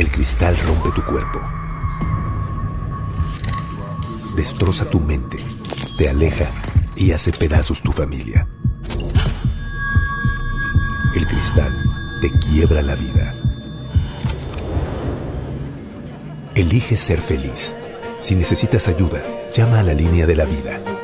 El cristal rompe tu cuerpo, destroza tu mente, te aleja y hace pedazos tu familia. El cristal te quiebra la vida. Elige ser feliz. Si necesitas ayuda, llama a la línea de la vida.